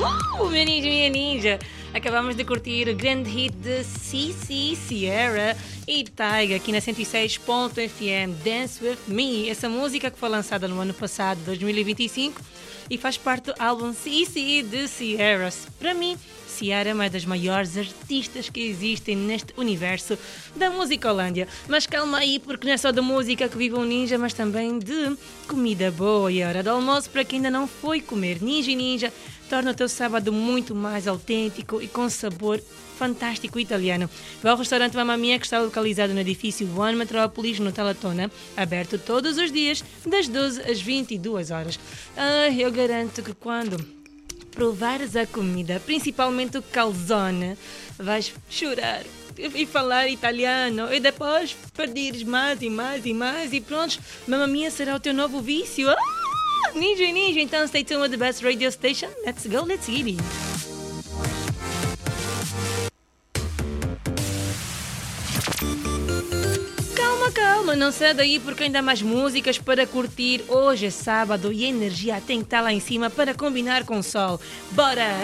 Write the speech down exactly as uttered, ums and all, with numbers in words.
Uh, meu ninja, minha ninja. Acabamos de curtir o grande hit de C C, Ciara e Tyga aqui na cento e seis ponto F M, Dance With Me. Essa música que foi lançada no ano passado, dois mil e vinte e cinco, e faz parte do álbum C C de Ciara. Para mim, Ciara é uma das maiores artistas que existem neste universo da musicolândia. Mas calma aí, porque não é só de música que vive um ninja, mas também de comida boa. E a hora do almoço, para quem ainda não foi comer ninja e ninja, torna o teu sábado muito mais autêntico e com sabor fantástico italiano. Vai ao restaurante Mamma Mia, que está localizado no edifício One Metropolis, no Talatona, aberto todos os dias, das doze às vinte e duas horas. Ah, eu garanto que quando provares a comida, principalmente o calzone, vais chorar e falar italiano e depois pedires mais e mais e mais e pronto, Mamma Mia será o teu novo vício. Ah! Ninja e ninja, então stay tuned with the best radio station. Let's go, let's get it. Calma, calma, não sai daí porque ainda há mais músicas para curtir. Hoje é sábado e a energia tem que estar lá em cima para combinar com o sol. Bora!